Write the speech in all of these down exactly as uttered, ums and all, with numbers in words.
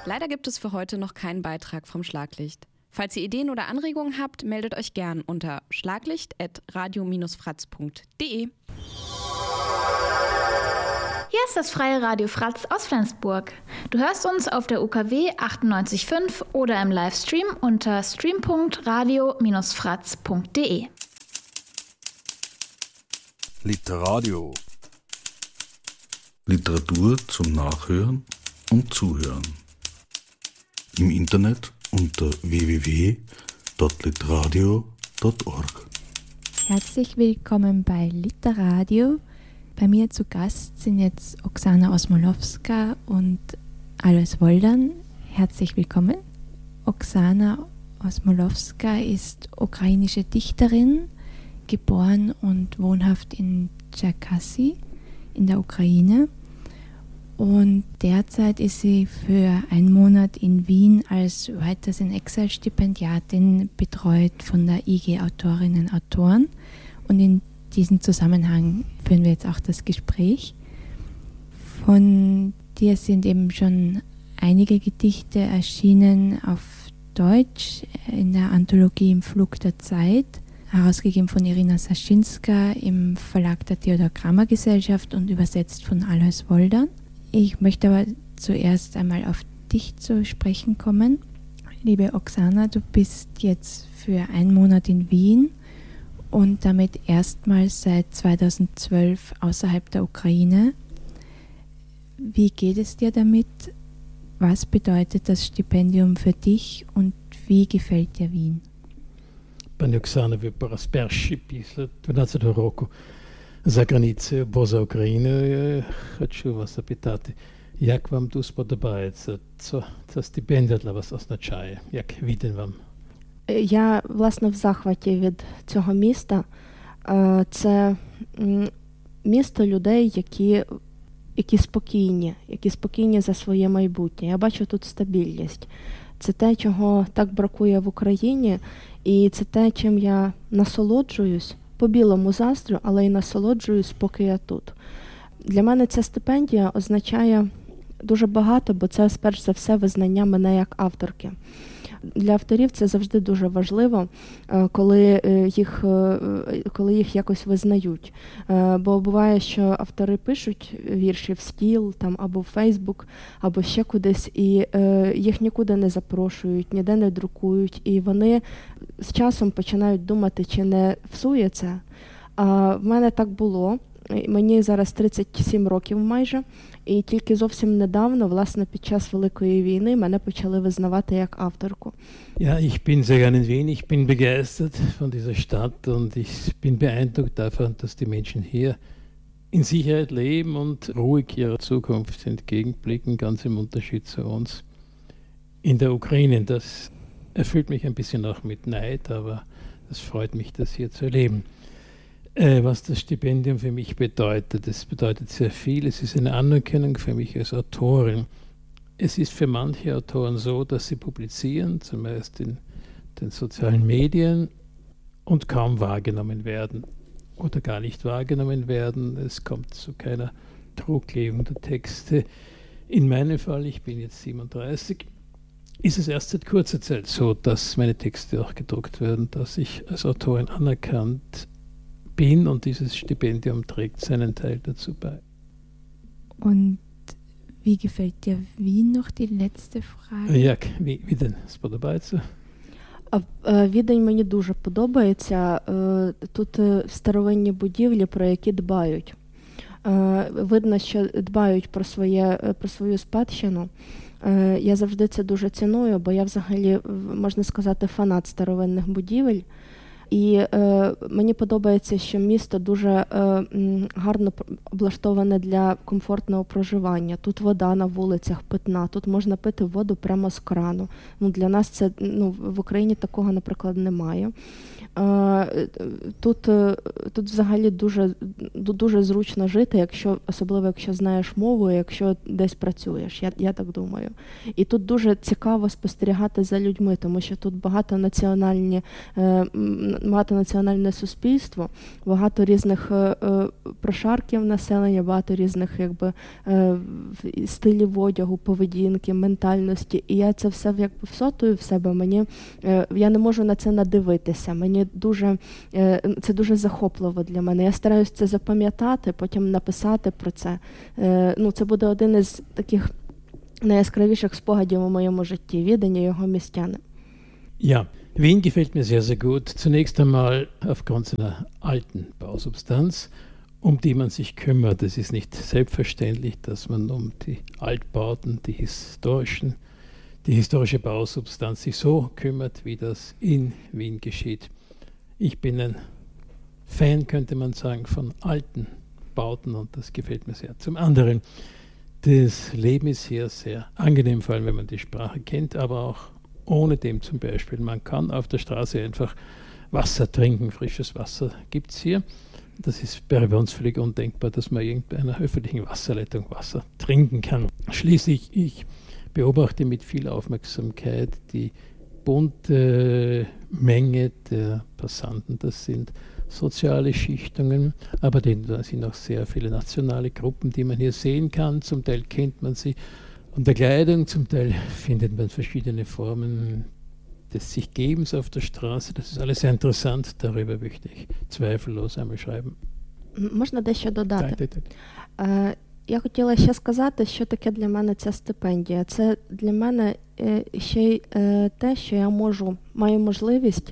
Leider gibt es für heute noch keinen Beitrag vom Schlaglicht. Falls ihr Ideen oder Anregungen habt, meldet euch gern unter schlaglicht at radio Bindestrich fratz punkt de. Hier ist das freie Radio Fratz aus Flensburg. Du hörst uns auf der U K W achtundneunzig Komma fünf oder im Livestream unter stream punkt radio Bindestrich fratz punkt de. Literadio. Literatur zum Nachhören und Zuhören. Im Internet unter w w w punkt literadio punkt org. Herzlich willkommen bei Literadio. Bei mir zu Gast sind jetzt Oksana Osmolowska und Alois Woldern. Herzlich willkommen. Oksana Osmolowska ist ukrainische Dichterin, geboren und wohnhaft in Tscherkassy in der Ukraine. Und derzeit ist sie für einen Monat in Wien als Writers in Exile Stipendiatin betreut von der I G Autorinnen und Autoren. Und in diesem Zusammenhang führen wir jetzt auch das Gespräch. Von dir sind eben schon einige Gedichte erschienen auf Deutsch in der Anthologie Im Flug der Zeit, herausgegeben von Irina Saschinska im Verlag der Theodor Kramer Gesellschaft und übersetzt von Alois Woldern. Ich möchte aber zuerst einmal auf dich zu sprechen kommen. Liebe Oksana, du bist jetzt für einen Monat in Wien und damit erstmals seit zweitausendzwölf außerhalb der Ukraine. Wie geht es dir damit? Was bedeutet das Stipendium für dich und wie gefällt dir Wien? Пані Оксана, ви раз перші після дванадцятого року за границею, поза Україною, хочу вас запитати, як вам тут сподобається, що це стипендія для вас означає, як Відень вам? Я, власне, в захваті від цього міста. Це місто людей, які, які спокійні, які спокійні за своє майбутнє. Я бачу тут стабільність. Це те, чого так бракує в Україні, і це те, чим я насолоджуюсь, по-білому заздрю, але й насолоджуюсь, поки я тут. Для мене ця стипендія означає дуже багато, бо це, перш за все, визнання мене як авторки. Для авторів це завжди дуже важливо, коли їх, коли їх якось визнають. Бо буває, що автори пишуть вірші в стіл там, або в Фейсбук, або ще кудись, і їх нікуди не запрошують, ніде не друкують, і вони з часом починають думати, чи не всує це. А в мене так було. Мені зараз тридцять сім років майже, і тільки зовсім недавно, власне, під час Великої війни мене почали визнавати як авторку. Ja, ich bin sehr gerne in Wien, ich bin begeistert von dieser Stadt und ich bin beeindruckt davon, dass die Menschen hier in Sicherheit leben und ruhig ihrer Zukunft entgegenblicken, ganz im Unterschied zu uns in der Ukraine. Das erfüllt mich ein bisschen auch mit Neid, aber es freut mich, das hier zu erleben. Was das Stipendium für mich bedeutet. Es bedeutet sehr viel. Es ist eine Anerkennung für mich als Autorin. Es ist für manche Autoren so, dass sie publizieren, zumeist in den sozialen Medien, und kaum wahrgenommen werden oder gar nicht wahrgenommen werden. Es kommt zu keiner Drucklegung der Texte. In meinem Fall, ich bin jetzt siebenunddreißig, ist es erst seit kurzer Zeit so, dass meine Texte auch gedruckt werden, dass ich als Autorin anerkannt bin und dieses Stipendium trägt seinen Teil dazu bei. Und wie gefällt dir Wien noch, die letzte Frage? Як Відень сподобається? Відень мені дуже подобається. Тут старовинні будівлі, про які дбають. Видно, що дбають про, своє, про свою спадщину. Я завжди це дуже ціную, бо я взагалі, можна сказати, фанат старовинних будівель. І е, мені подобається, що місто дуже е, гарно облаштоване для комфортного проживання. Тут вода на вулицях питна, тут можна пити воду прямо з крану. Ну, для нас це, ну, в Україні такого, наприклад, немає. Тут, тут взагалі дуже, дуже зручно жити, якщо, особливо якщо знаєш мову, якщо десь працюєш, я, я так думаю. І тут дуже цікаво спостерігати за людьми, тому що тут багатонаціональні, багатонаціональне суспільство, багато різних прошарків населення, багато різних якби, стилів одягу, поведінки, ментальності. І я це все якби всотую в себе, мені, я не можу на це надивитися. Мені дуже, це дуже захопливо для мене. Я стараюсь це запам'ятати, потім написати про це. Ну, це буде один із таких найяскравіших спогадів у моєму житті, відання його містяни. Ja, Wien gefällt mir sehr, sehr gut. Zunächst einmal aufgrund seiner alten Bausubstanz, um die man sich kümmert. Es ist nicht selbstverständlich, dass man um die Altbauten, die historischen, die historische Bausubstanz sich so kümmert, wie das in Wien geschieht. Ich bin ein Fan, könnte man sagen, von alten Bauten und das gefällt mir sehr. Zum anderen, das Leben ist hier sehr angenehm, vor allem wenn man die Sprache kennt, aber auch ohne dem zum Beispiel. Man kann auf der Straße einfach Wasser trinken, frisches Wasser gibt es hier. Das ist bei uns völlig undenkbar, dass man irgendeiner öffentlichen Wasserleitung Wasser trinken kann. Schließlich, ich beobachte mit viel Aufmerksamkeit die bunte Menge der Passanten. Das sind soziale Schichtungen, aber da sind auch sehr viele nationale Gruppen, die man hier sehen kann. Zum Teil kennt man sie an der Kleidung, zum Teil findet man verschiedene Formen des sich Gebens auf der Straße. Das ist alles sehr interessant. Darüber möchte ich zweifellos einmal schreiben. Можна дещо додати? Так, так, так. Я хотіла ще сказати, що таке для мене ця стипендія. Це для мене ще й те, що я можу, маю можливість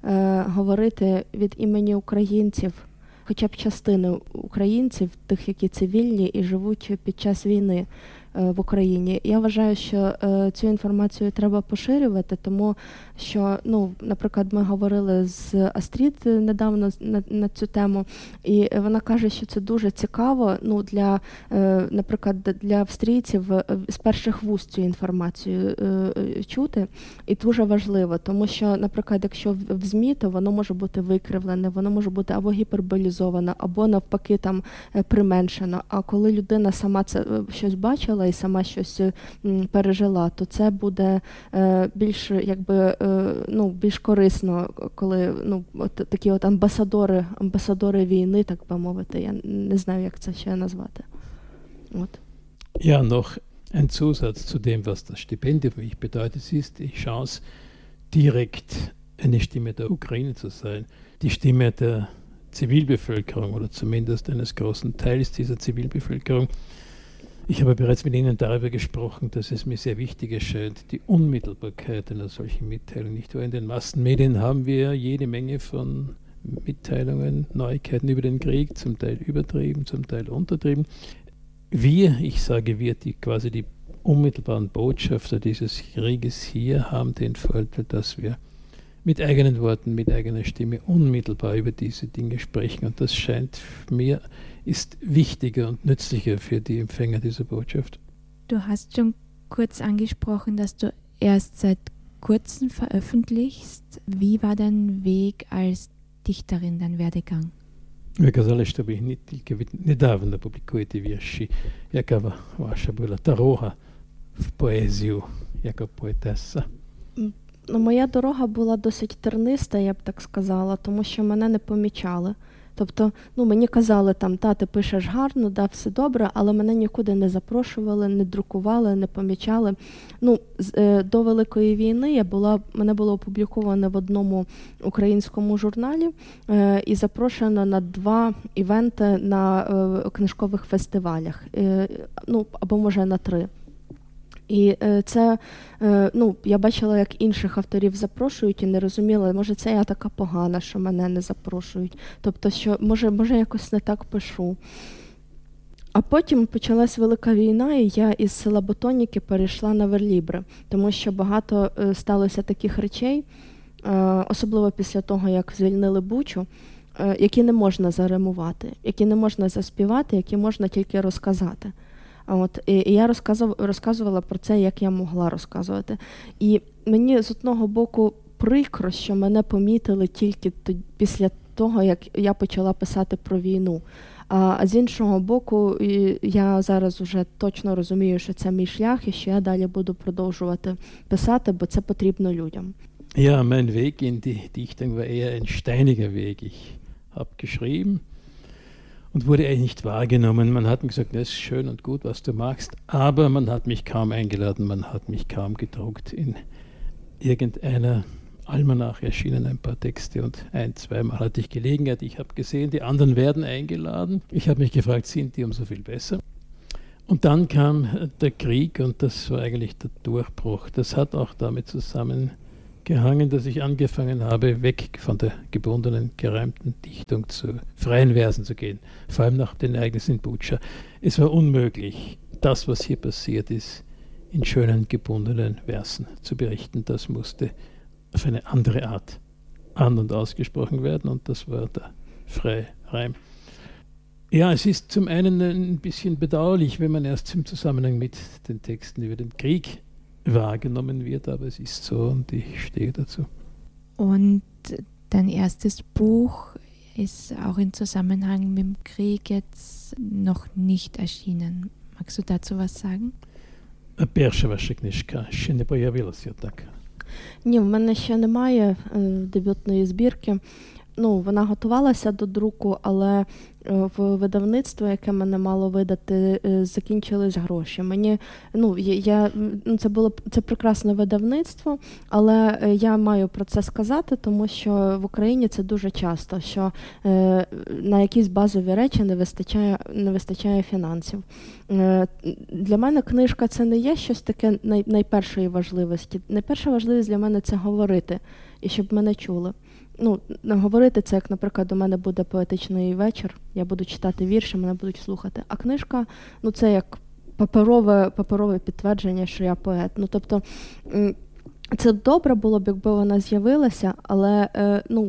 говорити від імені українців, хоча б частини українців, тих, які цивільні і живуть під час війни в Україні. Я вважаю, що цю інформацію треба поширювати, тому що, ну, наприклад, ми говорили з Астрід недавно на, на цю тему, і вона каже, що це дуже цікаво, ну, для, наприклад, для австрійців з перших вуст цю інформацію чути, і дуже важливо, тому що, наприклад, якщо в ЗМІ, то воно може бути викривлене, воно може бути або гіперболізовано, або навпаки там применшено, а коли людина сама це щось бачила і сама щось пережила, то це буде більш, якби, ну, більш корисно, коли, ну, от такі от амбасадори, амбасадори війни, так би мовити, я не знаю, як це ще назвати. От. Ja, noch ein Zusatz zu dem, was das Stipendium für mich bedeutet. Es ist die Chance, direkt eine Stimme der Ukraine zu sein, die Stimme der Zivilbevölkerung oder zumindest eines großen Teils dieser Zivilbevölkerung. Ich habe bereits mit Ihnen darüber gesprochen, dass es mir sehr wichtig erscheint, die Unmittelbarkeit einer solchen Mitteilung. Nicht wahr? In den Massenmedien haben wir jede Menge von Mitteilungen, Neuigkeiten über den Krieg, zum Teil übertrieben, zum Teil untertrieben. Wir, ich sage wir, die quasi die unmittelbaren Botschafter dieses Krieges hier haben den Vorteil, dass wir mit eigenen Worten, mit eigener Stimme unmittelbar über diese Dinge sprechen. Und das scheint mir, ist wichtiger und nützlicher für die Empfänger dieser Botschaft. Du hast schon kurz angesprochen, dass du erst seit kurzem veröffentlichst. Wie war dein Weg als Dichterin, dein Werdegang? Ви казали, що ви не тільки недавно публікуєте вірші, яка ваша була дорога в поезію, як поетеса? Ну, моя дорога була досить терниста, я б так сказала, тому що мене не помічали. Тобто, ну, мені казали, там, та, ти пишеш гарно, да, все добре, але мене нікуди не запрошували, не друкували, не помічали. Ну, з, е, до Великої війни я була, мене було опубліковано в одному українському журналі е, і запрошено на два івенти на е, книжкових фестивалях, е, ну, або, може, на три. І це, ну, я бачила, як інших авторів запрошують і не розуміла, може це я така погана, що мене не запрошують. Тобто, що може, може якось не так пишу. А потім почалась Велика війна, і я із села Ботоніки перейшла на верлібри, тому що багато сталося таких речей, особливо після того, як звільнили Бучу, які не можна заримувати, які не можна заспівати, які можна тільки розказати. От, і, і я розказувала, розказувала про це, як я могла розказувати. І мені з одного боку прикро, що мене помітили тільки після того, як я почала писати про війну. А з іншого боку, я зараз вже точно розумію, що це мій шлях і що я далі буду продовжувати писати, бо це потрібно людям. Ja, mein Weg in die Dichtung war eher ein steiniger Weg. Ich habe geschrieben und wurde eigentlich nicht wahrgenommen. Man hat mir gesagt, das ist schön und gut, was du machst, aber man hat mich kaum eingeladen, man hat mich kaum gedruckt. In irgendeiner Almanach erschienen ein paar Texte und ein-, zweimal hatte ich Gelegenheit. Ich habe gesehen, die anderen werden eingeladen. Ich habe mich gefragt, sind die umso viel besser? Und dann kam der Krieg und das war eigentlich der Durchbruch. Das hat auch damit zusammengehangen, dass ich angefangen habe, weg von der gebundenen, gereimten Dichtung zu freien Versen zu gehen, vor allem nach den Ereignissen in Butscha. Es war unmöglich, das, was hier passiert ist, in schönen, gebundenen Versen zu berichten. Das musste auf eine andere Art an- und ausgesprochen werden und das war der freie Reim. Ja, es ist zum einen ein bisschen bedauerlich, wenn man erst im Zusammenhang mit den Texten über den Krieg wahrgenommen wird, aber es ist so und ich stehe dazu. Und dein erstes Buch ist auch im Zusammenhang mit dem Krieg jetzt noch nicht erschienen. Magst du dazu was sagen? Перша ваша книжка ще не появилася, так? Ні, в мене ще немає е, дебютної збірки. Ну, вона готувалася до друку, але в видавництво, яке мене мало видати, закінчились гроші. Мені, ну, я, ну, це було це прекрасне видавництво, але я маю про це сказати, тому що в Україні це дуже часто, що е, на якісь базові речі не вистачає, не вистачає фінансів. Е, для мене книжка це не є щось таке най, найпершої важливості. Найперша важливість для мене це говорити, і щоб мене чули. Ну, говорити це, як, наприклад, у мене буде поетичний вечір, я буду читати вірші, мене будуть слухати. А книжка, ну, це як паперове, паперове підтвердження, що я поет. Ну, тобто, це добре було б, якби вона з'явилася, але, ну,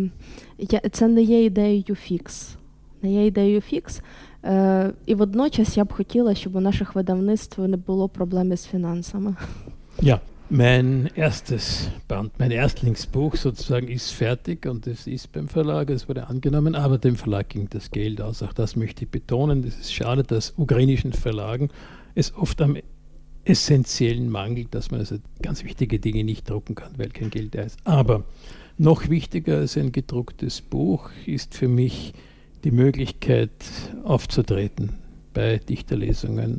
це не є ідеєю фікс. Не є ідеєю фікс. І водночас я б хотіла, щоб у наших видавництв не було проблем з фінансами. Ja. Mein erstes Band, mein Erstlingsbuch sozusagen ist fertig und es ist beim Verlag, es wurde angenommen, aber dem Verlag ging das Geld aus. Auch das möchte ich betonen. Das ist schade, dass ukrainischen Verlagen es oft am Essentiellen mangelt, dass man also ganz wichtige Dinge nicht drucken kann, weil kein Geld da ist. Aber noch wichtiger als ein gedrucktes Buch ist für mich die Möglichkeit aufzutreten bei Dichterlesungen,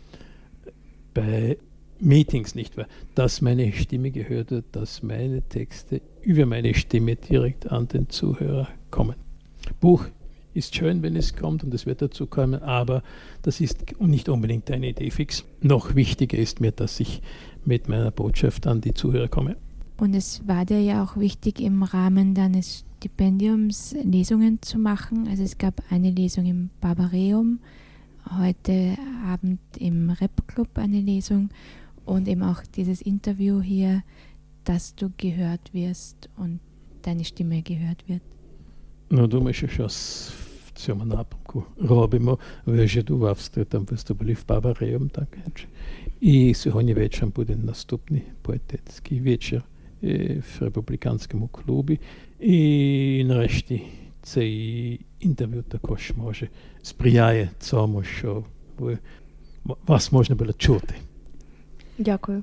bei Meetings, nicht wahr? Dass meine Stimme gehört wird, dass meine Texte über meine Stimme direkt an den Zuhörer kommen. Buch ist schön, wenn es kommt und es wird dazu kommen, aber das ist nicht unbedingt eine Idee fix. Noch wichtiger ist mir, dass ich mit meiner Botschaft an die Zuhörer komme. Und es war dir ja auch wichtig, im Rahmen deines Stipendiums Lesungen zu machen. Also es gab eine Lesung im Barbareum, heute Abend im Rap-Club eine Lesung. Und eben auch dieses Interview hier, dass du gehört wirst und deine Stimme gehört wird. Ну, думаю, що щось в цьому напрямку робимо. Ви вже дувавстві там виступили в Баваріум, так? І сьогодні вечором буде наступний поетицький вечір в Републіканському клубі. І нарешті цей інтерв'ю також може сприяє цьому, що ви, вас можна було чути. Dякую.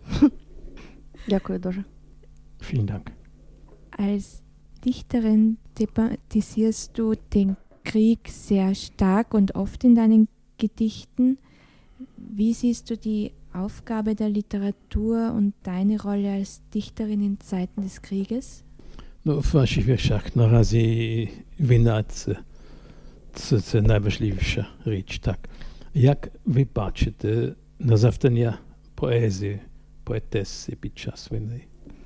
Dякую дуже. Vielen Dank. Als Dichterin thematisierst du den Krieg sehr stark und oft in deinen Gedichten. Wie siehst du die Aufgabe der Literatur und deine Rolle als Dichterin in Zeiten des Krieges? Ну, в ваших віршах наразі війна – це, це, це найважливіша річ, так. Як ви бачите на завдання поезії, поетеси під час війни?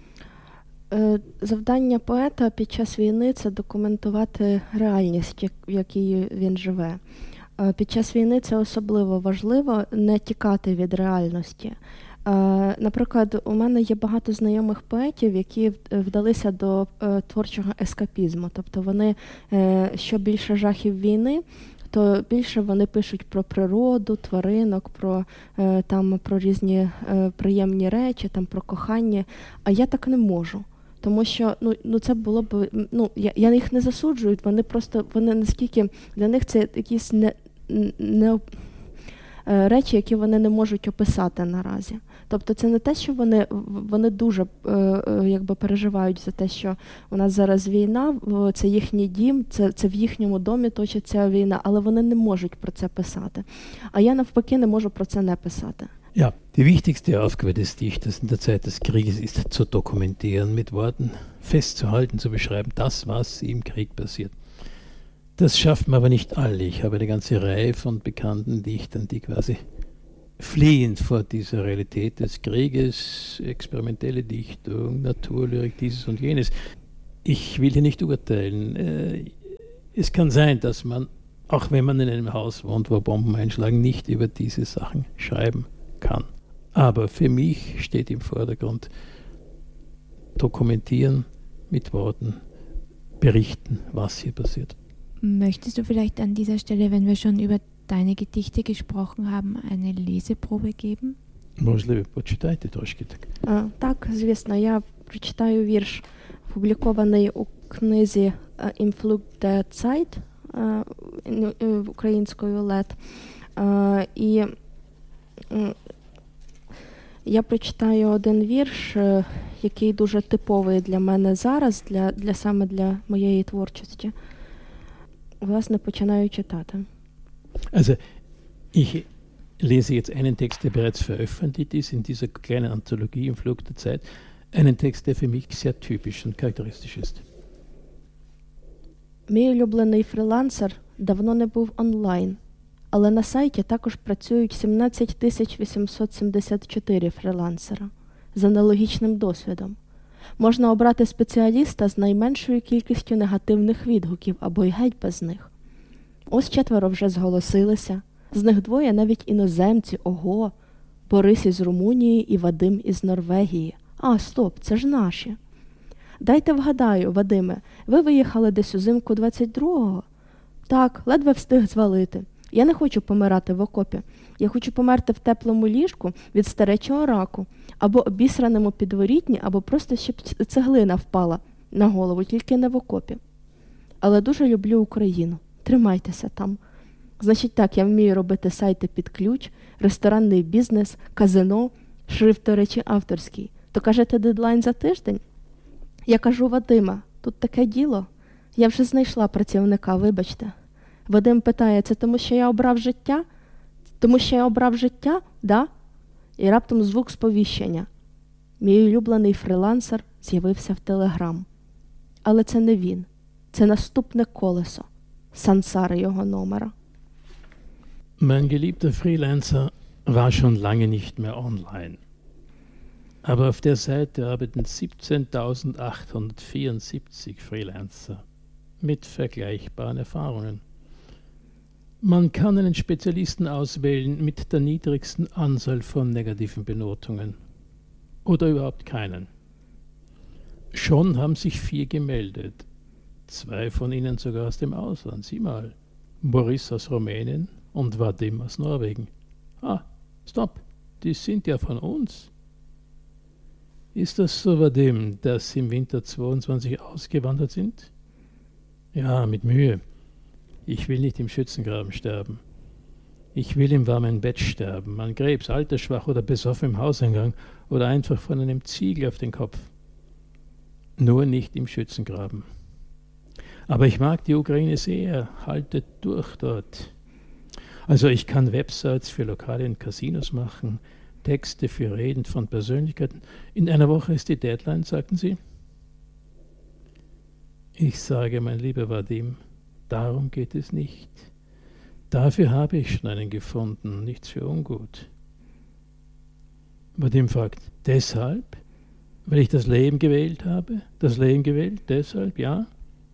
Завдання поета під час війни – це документувати реальність, в якій він живе. Під час війни це особливо важливо не тікати від реальності. Наприклад, у мене є багато знайомих поетів, які вдалися до творчого ескапізму. Тобто вони, що більше жахів війни, то більше вони пишуть про природу, тваринок, про, там, про різні приємні речі, там, про кохання. А я так не можу. Тому що ну, ну це було б, ну, я, я їх не засуджую, вони просто, вони наскільки, для них це якісь не, не, речі, які вони не можуть описати наразі. Тобто це не те, що вони, вони дуже якби переживають за те, що у нас зараз війна, це їхній дім, це, це в їхньому домі точиться війна, але вони не можуть про це писати. А я навпаки не можу про це не писати. Ja, die wichtigste Aufgabe des Dichters in der Zeit des Krieges ist zu dokumentieren, mit Worten festzuhalten, zu beschreiben, das, was im Krieg passiert. Das schaffen aber nicht alle. Ich habe eine ganze Reihe von bekannten Dichtern, die quasi fliehen vor dieser Realität des Krieges, experimentelle Dichtung, Naturlyrik, dieses und jenes. Ich will hier nicht urteilen. Es kann sein, dass man, auch wenn man in einem Haus wohnt, wo Bomben einschlagen, nicht über diese Sachen schreiben kann. Aber für mich steht im Vordergrund dokumentieren mit Worten, berichten, was hier passiert. Möchtest du vielleicht an dieser Stelle, wenn wir schon über deine Gedichte gesprochen haben, eine Leseprobe geben? Можливо, почитайте трошки так. А, так, звісно, я прочитаю вірш, опублікований у книзі «Im Flug der Zeit» українською «Лет». І я прочитаю один вірш, який дуже типовий для мене зараз, для, для, саме для моєї творчості. Власне, починаю читати. Also, ich lese jetzt einen Text, der bereits veröffentlicht ist in dieser kleinen Anthologie im Flug der Zeit. Einen Text, der für mich sehr typisch und charakteristisch ist. Мій улюблений фрілансер давно не був онлайн, але на сайті також працюють сімнадцять тисяч вісімсот сімдесят чотири фрілансера з аналогічним досвідом. Можна обрати спеціаліста з найменшою кількістю негативних відгуків або й геть без них. Ось четверо вже зголосилися, з них двоє навіть іноземці, ого, Борис із Румунії і Вадим із Норвегії. А, стоп, це ж наші. Дайте вгадаю, Вадиме, ви виїхали десь узимку двадцять другого? Так, ледве встиг звалити. Я не хочу помирати в окопі. Я хочу померти в теплому ліжку від старечого раку, або обісраному підворітні, або просто щоб цеглина впала на голову, тільки не в окопі. Але дуже люблю Україну. Тримайтеся там. Значить так, я вмію робити сайти під ключ, ресторанний бізнес, казино, шрифт, до речі, авторський. То кажете, дедлайн за тиждень? Я кажу, Вадима, тут таке діло. Я вже знайшла працівника, вибачте. Вадим питає, це тому, що я обрав життя? Тому, що я обрав життя? Да? І раптом звук сповіщення. Мій улюблений фрілансер з'явився в Телеграм. Але це не він. Це наступне колесо. Сансари його номера. Mein geliebter Freelancer war schon lange nicht mehr online. Aber auf der Seite arbeiten siebzehntausendachthundertvierundsiebzig Freelancer mit vergleichbaren Erfahrungen. Man kann einen Spezialisten auswählen mit der niedrigsten Anzahl von negativen Benotungen oder überhaupt keinen. Schon haben sich vier gemeldet, zwei von ihnen sogar aus dem Ausland. Sieh mal, Boris aus Rumänien und Vadim aus Norwegen. Ah, stopp, die sind ja von uns. Ist das so, Vadim, dass Sie im Winter zweiundzwanzig ausgewandert sind? Ja, mit Mühe. Ich will nicht im Schützengraben sterben. Ich will im warmen Bett sterben, an Krebs, altersschwach oder besoffen im Hauseingang oder einfach von einem Ziegel auf den Kopf. Nur nicht im Schützengraben. Aber ich mag die Ukraine sehr, haltet durch dort. Also ich kann Websites für Lokale und Casinos machen, Texte für Reden von Persönlichkeiten. In einer Woche ist die Deadline, sagten Sie? Ich sage, mein lieber Vadim, darum geht es nicht. Dafür habe ich schon einen gefunden, nichts für ungut. Vadim fragt, deshalb? Weil ich das Leben gewählt habe? Das Leben gewählt, deshalb, ja?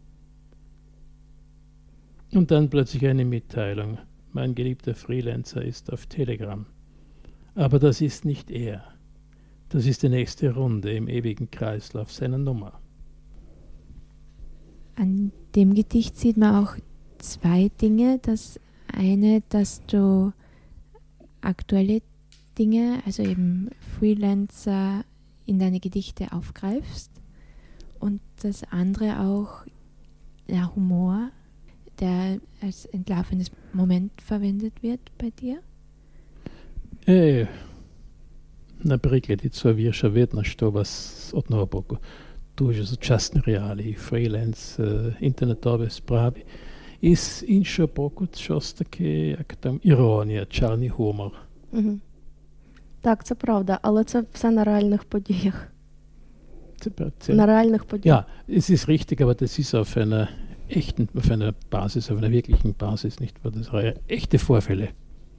Und dann plötzlich eine Mitteilung. Mein geliebter Freelancer ist auf Telegram. Aber das ist nicht er. Das ist die nächste Runde im ewigen Kreislauf seiner Nummer. An dem Gedicht sieht man auch zwei Dinge. Das eine, dass du aktuelle Dinge, also eben Freelancer, in deine Gedichte aufgreifst. und das andere auch der Humor, der als entlarvendes Moment verwendet wird bei dir? E, na pregledicu vješa vedno što vas odnovo boku. Дуже сучасні реалії, фріланс, інтернетові справи. І з іншого боку, щось таке, як там іронія, чорний гумор. Угу. Так, це правда, але це все на реальних подіях. Це, це, на реальних подіях. Ja, es ist richtig, aber das ist auf einer echten, auf einer Basis, auf einer wirklichen Basis, nicht wahr? Das sind echte Vorfälle.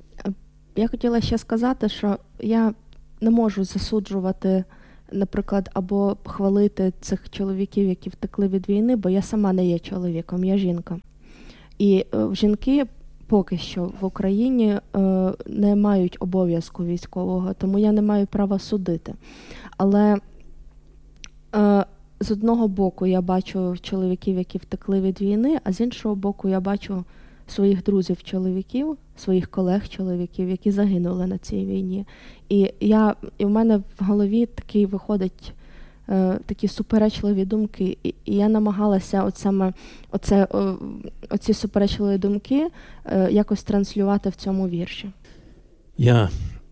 Я хотіла ще сказати, що я не можу засуджувати, наприклад, або хвалити цих чоловіків, які втекли від війни, бо я сама не є чоловіком, я жінка. І е, жінки поки що в Україні е, не мають обов'язку військового, тому я не маю права судити. Але е, з одного боку я бачу чоловіків, які втекли від війни, а з іншого боку я бачу своїх друзів-чоловіків, своїх колег-чоловіків, які загинули на цій війні. І, я, і в мене в голові такий виходить е, такі суперечливі думки. І, і я намагалася от саме оце, о, оці суперечливі думки е, якось транслювати в цьому вірші. Ja,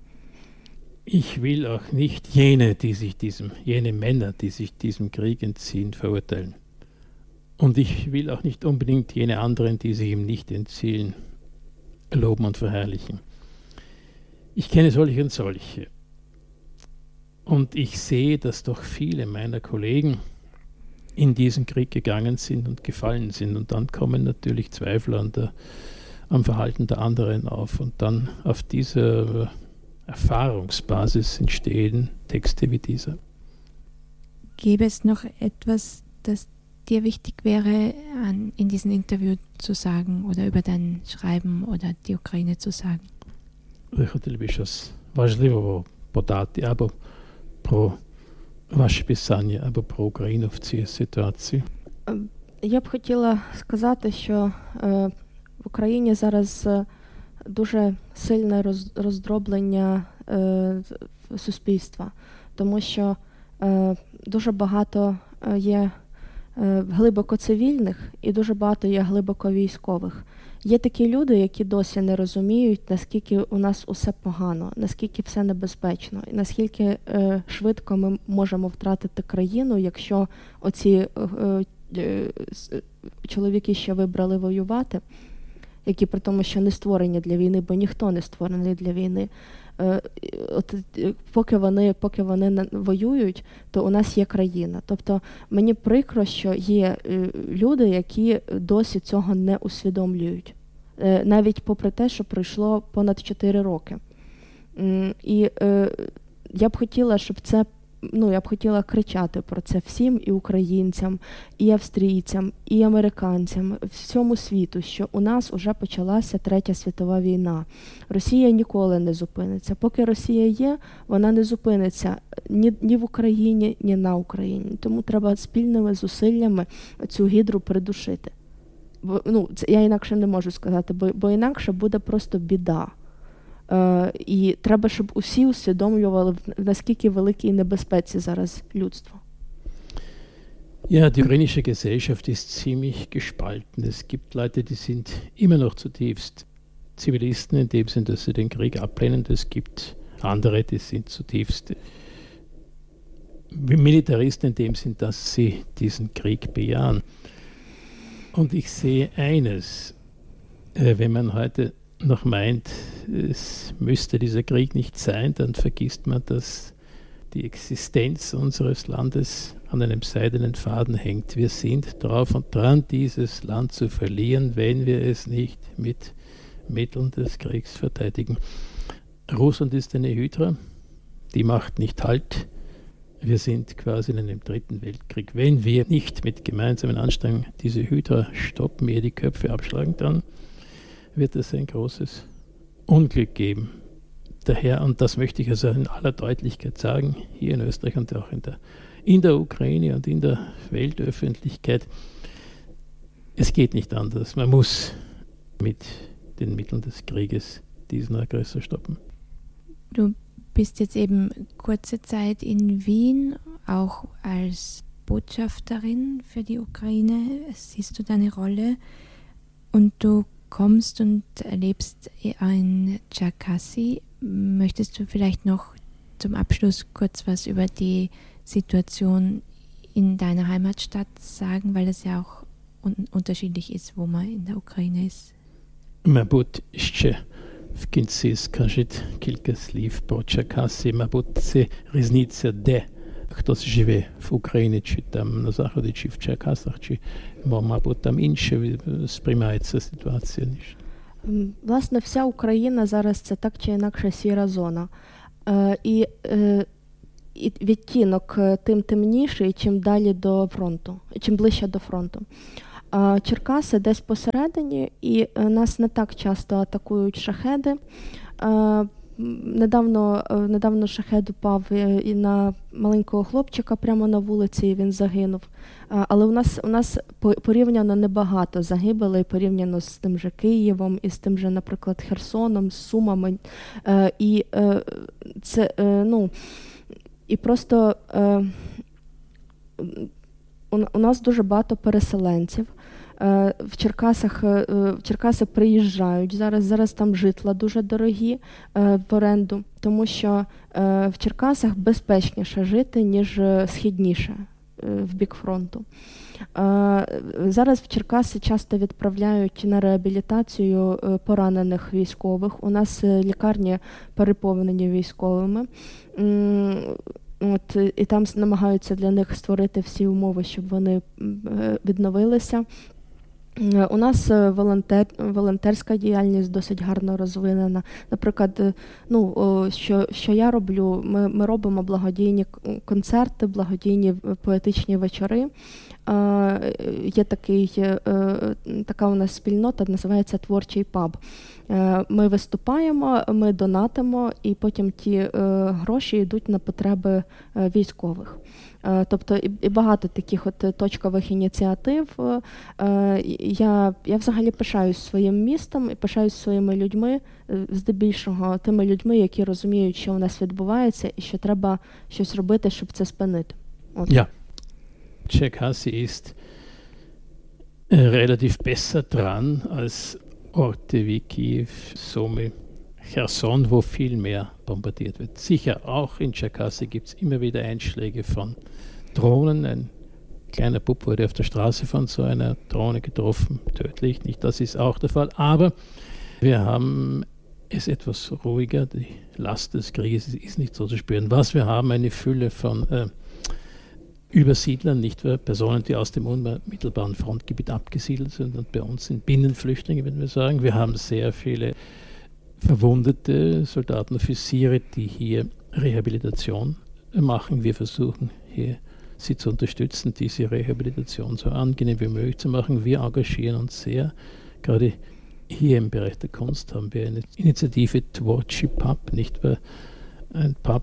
ich will auch nicht jene, die sich diesem, jene Männer, die sich diesem Krieg entziehen, verurteilen. Und ich will auch nicht unbedingt jene anderen, die sich ihm nicht entziehen, loben und verherrlichen. Ich kenne solche und solche. Und ich sehe, dass doch viele meiner Kollegen in diesen Krieg gegangen sind und gefallen sind. Und dann kommen natürlich Zweifel an der, am Verhalten der anderen auf. Und dann auf dieser Erfahrungsbasis entstehen Texte wie dieser. Gäbe es noch etwas, das dir wichtig wäre, an, in diesem Interview zu sagen oder über dein Schreiben oder die Ukraine zu sagen? Ви хотіли б щось важливого подати або про ваше писання, або про Україну в цій ситуації? Я б хотіла сказати, що е, в Україні зараз е, дуже сильне роз, роздроблення е, суспільства, тому що е, дуже багато є глибоко цивільних і дуже багато є глибоко військових. Є такі люди, які досі не розуміють, наскільки у нас усе погано, наскільки все небезпечно, і наскільки е, швидко ми можемо втратити країну, якщо оці е, е, чоловіки, що вибрали воювати, які при тому, що не створені для війни, бо ніхто не створений для війни, От, поки вони, поки вони воюють, то у нас є країна. Тобто мені прикро, що є люди, які досі цього не усвідомлюють. Навіть попри те, що пройшло понад чотири роки. І я б хотіла, щоб це, ну, я б хотіла кричати про це всім і українцям, і австрійцям, і американцям, всьому світу, що у нас вже почалася Третя світова війна. Росія ніколи не зупиниться. Поки Росія є, вона не зупиниться ні, ні в Україні, ні на Україні. Тому треба спільними зусиллями цю гідру придушити. Бо, ну, це я інакше не можу сказати, бо, бо інакше буде просто біда. Uh, і треба, щоб усі усвідомлювали, наскільки великій небезпеці зараз людство. Ja, die ukrainische Gesellschaft ist ziemlich gespalten. Es gibt Leute, die sind immer noch zutiefst Zivilisten, in dem Sinn, dass sie den Krieg ablehnen. Es gibt andere, die sind zutiefst Militaristen, in dem Sinn, dass sie diesen Krieg bejahen. Und ich sehe eines, äh, wenn man heute noch meint, es müsste dieser Krieg nicht sein, dann vergisst man, dass die Existenz unseres Landes an einem seidenen Faden hängt. Wir sind drauf und dran, dieses Land zu verlieren, wenn wir es nicht mit Mitteln des Kriegs verteidigen. Russland ist eine Hydra, die macht nicht Halt. Wir sind quasi in einem dritten Weltkrieg. Wenn wir nicht mit gemeinsamen Anstrengungen diese Hydra stoppen, ihr die Köpfe abschlagen, dann wird es ein großes Unglück geben. Daher, und das möchte ich also in aller Deutlichkeit sagen, hier in Österreich und auch in der, in der Ukraine und in der Weltöffentlichkeit, es geht nicht anders. Man muss mit den Mitteln des Krieges diesen Aggressor stoppen. Du bist jetzt eben kurze Zeit in Wien, auch als Botschafterin für die Ukraine, siehst du deine Rolle und du kommst und erlebst in Tscherkassy. Möchtest du vielleicht noch zum Abschluss kurz was über die Situation in deiner Heimatstadt sagen, weil es ja auch un- unterschiedlich ist, wo man in der Ukraine ist? Мабуть, ще в кінці скажіть кілька слів про Черкаси. Мабуть, це різниця, де хтось живе в Україні, чи там на Заході, чи в Черкасах, чи, мабуть, там інше сприймається ситуація, ніж. Власне, вся Україна зараз це так чи інакше сіра зона. Е, і, е, і відтінок тим темніший, чим далі до фронту, чим ближче до фронту. Е, Черкаси десь посередині, і нас не так часто атакують шахеди. Е, Недавно, недавно шахед упав і на маленького хлопчика прямо на вулиці, і він загинув. Але у нас, у нас порівняно небагато загибелей, порівняно з тим же Києвом, і з тим же, наприклад, Херсоном, з Сумами. І це, ну, і просто у нас дуже багато переселенців. В Черкасах, в Черкаси приїжджають, зараз, зараз там житла дуже дорогі в оренду, тому що в Черкасах безпечніше жити, ніж східніше, в бік фронту. Зараз в Черкаси часто відправляють на реабілітацію поранених військових. У нас лікарні переповнені військовими. От, і там намагаються для них створити всі умови, щоб вони відновилися. У нас волонтер, волонтерська діяльність досить гарно розвинена. Наприклад, ну, що, що я роблю, ми, ми робимо благодійні концерти, благодійні поетичні вечори. Є такий, така у нас спільнота, називається «Творчий паб». Ми виступаємо, ми донатимо, і потім ті гроші йдуть на потреби військових. Тобто і багато таких от точкових ініціатив. Я, я взагалі пишаюсь своїм містом і пишаюсь своїми людьми, здебільшого тими людьми, які розуміють, що у нас відбувається і що треба щось робити, щоб це спинити. От. Ja, Tscherkassy ist relativ besser dran als Orte wie Kiew, Sumy, Cherson, wo viel mehr bombardiert wird. Sicher, auch in Tscherkassy gibt es immer wieder Einschläge von Drohnen. Ein kleiner Bub wurde auf der Straße von so einer Drohne getroffen, tödlich. Nicht, das ist auch der Fall. Aber wir haben es etwas ruhiger. Die Last des Krieges ist nicht so zu spüren. Was wir haben, eine Fülle von äh, Übersiedlern, nicht wahr? Personen, die aus dem unmittelbaren Frontgebiet abgesiedelt sind und bei uns sind Binnenflüchtlinge, würden wir sagen. Wir haben sehr viele verwundete Soldaten, Offiziere, die hier Rehabilitation machen. Wir versuchen hier sie zu unterstützen, diese Rehabilitation so angenehm wie möglich zu machen. Wir engagieren uns sehr. Gerade hier im Bereich der Kunst haben wir eine Initiative Tworczy Pub, nicht wahr? Ein Pub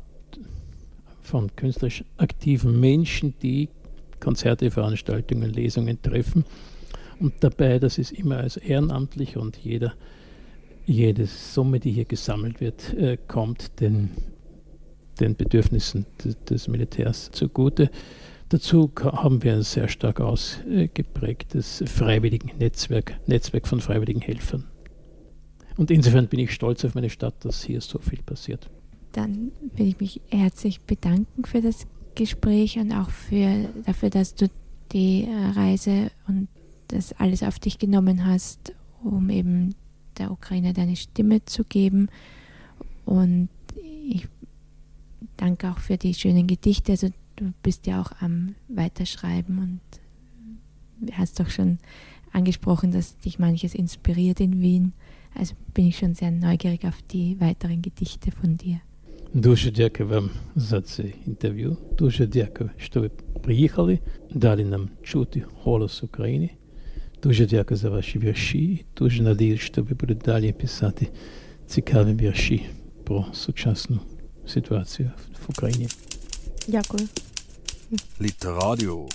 von künstlerisch aktiven Menschen, die Konzerte, Veranstaltungen, Lesungen treffen. Und dabei, das ist immer als ehrenamtlich und jeder, jede Summe, die hier gesammelt wird, äh, kommt den, den Bedürfnissen des, des Militärs zugute. Dazu haben wir ein sehr stark ausgeprägtes freiwilligen Netzwerk, Netzwerk von freiwilligen Helfern. Und insofern bin ich stolz auf meine Stadt, dass hier so viel passiert. Dann will ich mich herzlich bedanken für das Gespräch und auch für, dafür, dass du die Reise und das alles auf dich genommen hast, um eben der Ukraine deine Stimme zu geben. Und ich danke auch für die schönen Gedichte. Also du bist ja auch am Weiterschreiben und hast doch schon angesprochen, dass dich manches inspiriert in Wien. Also bin ich schon sehr neugierig auf die weiteren Gedichte von dir. Дуже дякую вам за це інтерв'ю. Дуже дякую, що ви приїхали, дали нам чути голос України. Дуже дякую за ваші вірші. Дуже надіюсь, що ви будете далі писати цікаві вірші про сучасну ситуацію в Україні. Дякую. Literadio.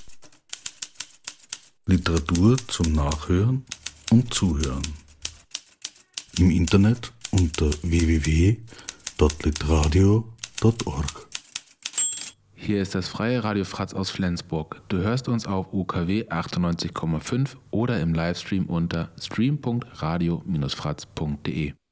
Literatur zum Nachhören und Zuhören. Im Internet unter w w w punkt literadio punkt org. hier ist das Freie Radio Fratz aus Flensburg. Du hörst uns auf U K W achtundneunzig Komma fünf oder im Livestream unter stream punkt radio Bindestrich fratz punkt de.